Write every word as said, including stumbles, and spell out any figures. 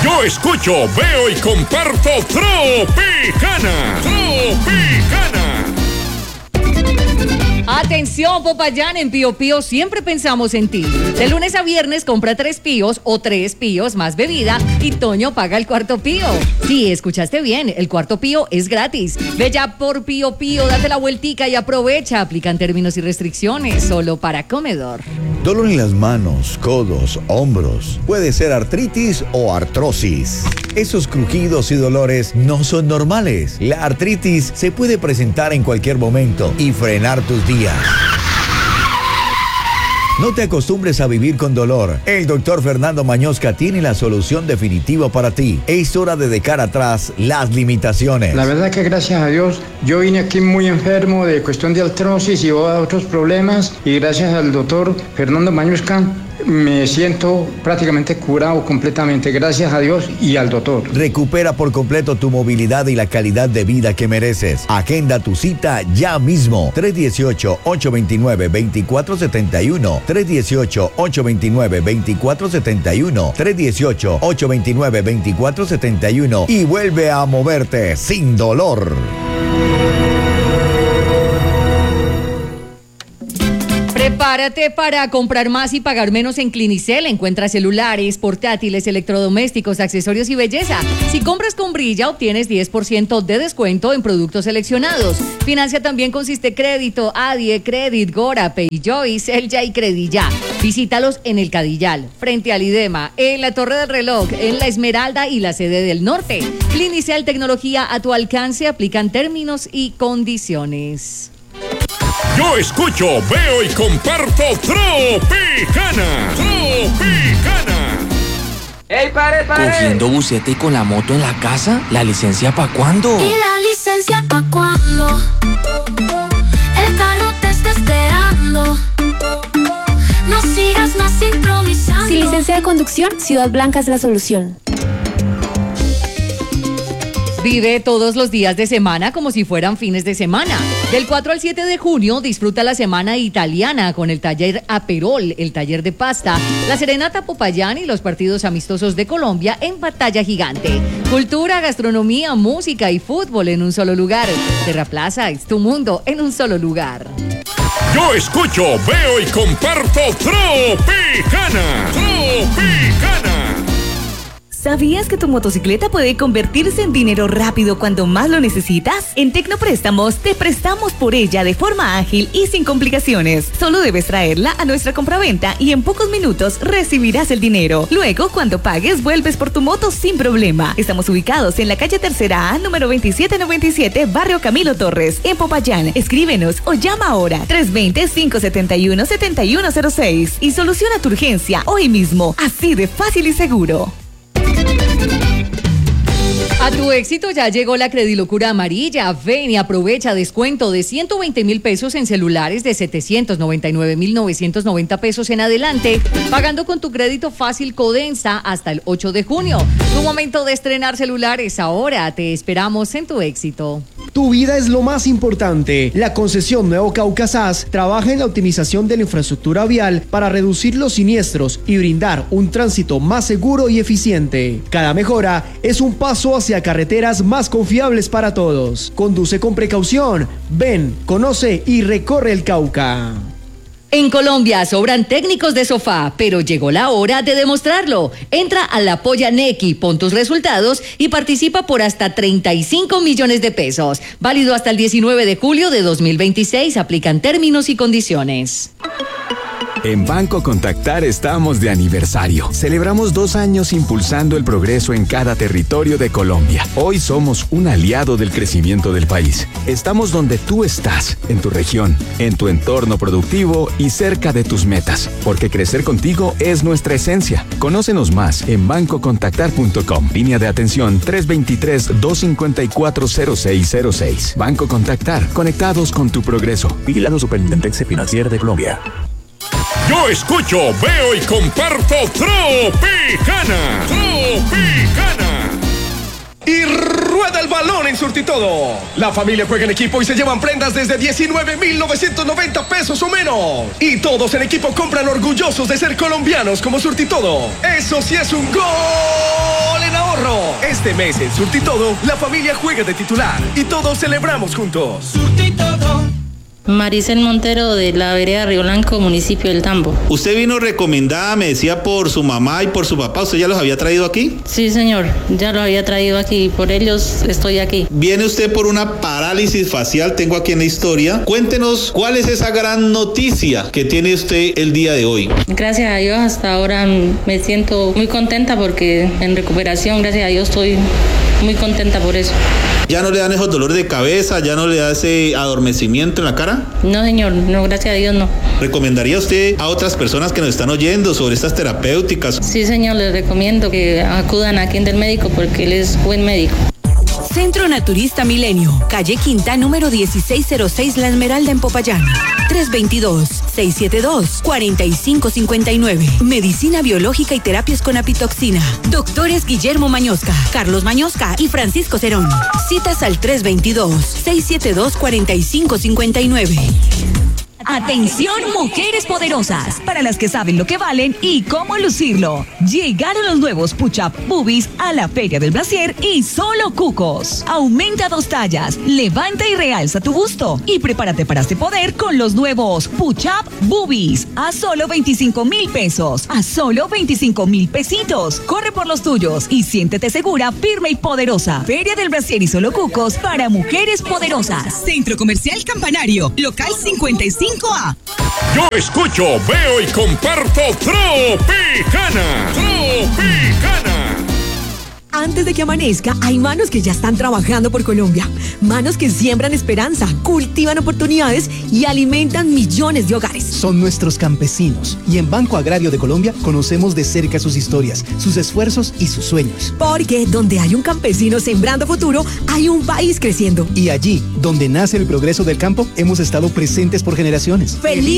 Yo escucho, veo y comparto Tropicana. Tropicana. Atención, Popayán, en Pío Pío siempre pensamos en ti. De lunes a viernes compra tres píos o tres píos más bebida y Toño paga el cuarto pío. Sí, escuchaste bien, el cuarto pío es gratis. Ve ya por Pío Pío, date la vueltica y aprovecha. Aplican términos y restricciones, solo para comedor. Dolor en las manos, codos, hombros. Puede ser artritis o artrosis. Esos crujidos y dolores no son normales. La artritis se puede presentar en cualquier momento y frenar tus días. No te acostumbres a vivir con dolor. El doctor Fernando Mañosca tiene la solución definitiva para ti. Es hora de dejar atrás las limitaciones. La verdad que gracias a Dios, yo vine aquí muy enfermo de cuestión de artrosis y otros problemas, y gracias al doctor Fernando Mañosca me siento prácticamente curado completamente, gracias a Dios y al doctor. Recupera por completo tu movilidad y la calidad de vida que mereces. Agenda tu cita ya mismo. tres uno ocho, ocho dos nueve, dos cuatro siete uno. tres uno ocho, ocho dos nueve, dos cuatro siete uno. tres uno ocho, ocho dos nueve, dos cuatro siete uno. Y vuelve a moverte sin dolor. Prepárate para comprar más y pagar menos en Clinicel. Encuentra celulares, portátiles, electrodomésticos, accesorios y belleza. Si compras con Brilla, obtienes diez por ciento de descuento en productos seleccionados. Financia también con Siste Crédito, Adie, Credit, Gora, PayJoy, Celya y Credilla. Visítalos en el Cadillal, frente al IDEMA, en la Torre del Reloj, en la Esmeralda y la sede del Norte. Clinicel, tecnología a tu alcance. Aplican términos y condiciones. Yo escucho, veo y comparto Tropicana. Tropicana. ¡Ey, pare, pare! ¿Cogiendo bucete y con la moto en la casa? ¿La licencia pa' cuándo? ¿Y la licencia pa' cuándo? El carro te está esperando. No sigas más improvisando. Sin licencia de conducción, Ciudad Blanca es la solución. Vive todos los días de semana como si fueran fines de semana. Del cuatro al siete de junio disfruta la semana italiana con el taller Aperol, el taller de pasta, la serenata Popayán y los partidos amistosos de Colombia en Batalla Gigante. Cultura, gastronomía, música y fútbol en un solo lugar. Terraplaza es tu mundo en un solo lugar. Yo escucho, veo y comparto Tropicana. Tropicana. ¿Sabías que tu motocicleta puede convertirse en dinero rápido cuando más lo necesitas? En Tecnopréstamos te prestamos por ella de forma ágil y sin complicaciones. Solo debes traerla a nuestra compraventa y en pocos minutos recibirás el dinero. Luego, cuando pagues, vuelves por tu moto sin problema. Estamos ubicados en la calle Tercera A, número veintisiete noventa y siete, barrio Camilo Torres, en Popayán. Escríbenos o llama ahora tres dos cero, cinco siete uno, siete uno cero seis y soluciona tu urgencia hoy mismo, así de fácil y seguro. A tu éxito ya llegó la Credilocura amarilla. Ven y aprovecha descuento de ciento veinte mil pesos en celulares de setecientos noventa y nueve mil novecientos noventa pesos en adelante, pagando con tu crédito fácil Codensa hasta el ocho de junio. Tu momento de estrenar celulares ahora. Te esperamos en tu éxito. Tu vida es lo más importante. La concesión Nuevo Caucasas trabaja en la optimización de la infraestructura vial para reducir los siniestros y brindar un tránsito más seguro y eficiente. Cada mejora es un paso hacia carreteras más confiables para todos. Conduce con precaución. Ven, conoce y recorre el Cauca. En Colombia sobran técnicos de sofá, pero llegó la hora de demostrarlo. Entra a la Polla Nequi, pon tus resultados y participa por hasta treinta y cinco millones de pesos. Válido hasta el diecinueve de julio de dos mil veintiséis. Aplican términos y condiciones. En Banco Contactar estamos de aniversario. Celebramos dos años impulsando el progreso en cada territorio de Colombia. Hoy somos un aliado del crecimiento del país. Estamos donde tú estás, en tu región, en tu entorno productivo y cerca de tus metas. Porque crecer contigo es nuestra esencia. Conócenos más en banco contactar punto com. Línea de atención tres dos tres, dos cinco cuatro, cero seis cero seis. Banco Contactar, conectados con tu progreso. Vigilado Superintendencia Financiera de Colombia. Yo escucho, veo y comparto Tropicana. Tropicana. Y rueda el balón en Surtitodo. La familia juega en equipo y se llevan prendas desde diecinueve mil novecientos noventa pesos o menos. Y todos en equipo compran orgullosos de ser colombianos como Surtitodo. Eso sí es un gol en ahorro. Este mes en Surtitodo, la familia juega de titular y todos celebramos juntos. Surtitodo. Maricel Montero, de la vereda Río Blanco, municipio del Tambo. Usted vino recomendada, me decía, por su mamá y por su papá. ¿Usted ya los había traído aquí? Sí, señor, ya los había traído aquí, por ellos estoy aquí. Viene usted por una parálisis facial, tengo aquí en la historia. Cuéntenos, ¿cuál es esa gran noticia que tiene usted el día de hoy? Gracias a Dios, hasta ahora me siento muy contenta porque en recuperación, gracias a Dios, estoy muy contenta por eso. ¿Ya no le dan esos dolores de cabeza? ¿Ya no le da ese adormecimiento en la cara? No, señor, no, gracias a Dios no. ¿Recomendaría usted a otras personas que nos están oyendo sobre estas terapéuticas? Sí, señor, les recomiendo que acudan aquí del médico porque él es buen médico. Centro Naturista Milenio, calle Quinta, número dieciséis cero seis, La Esmeralda, en Popayán. tres dos dos, seis siete dos, cuatro cinco cinco nueve. Medicina biológica y terapias con apitoxina. Doctores Guillermo Mañosca, Carlos Mañosca y Francisco Cerón. Citas al tres dos dos, seis siete dos, cuatro cinco cinco nueve. Atención, mujeres poderosas, para las que saben lo que valen y cómo lucirlo. Llegaron los nuevos Push-Up Boobies a la Feria del Brasier y solo cucos. Aumenta dos tallas, levanta y realza tu busto y prepárate para este poder con los nuevos Push-Up Boobies a solo veinticinco mil pesos, a solo veinticinco mil pesitos. Corre por los tuyos y siéntete segura, firme y poderosa. Feria del Brasier y solo cucos para mujeres poderosas. Centro Comercial Campanario, local cincuenta y cinco A. Yo escucho, veo y comparto Tropicana. Tropicana. Antes de que amanezca, hay manos que ya están trabajando por Colombia. Manos que siembran esperanza, cultivan oportunidades y alimentan millones de hogares. Son nuestros campesinos y en Banco Agrario de Colombia conocemos de cerca sus historias, sus esfuerzos y sus sueños. Porque donde hay un campesino sembrando futuro, hay un país creciendo. Y allí, donde nace el progreso del campo, hemos estado presentes por generaciones. ¡Feliz!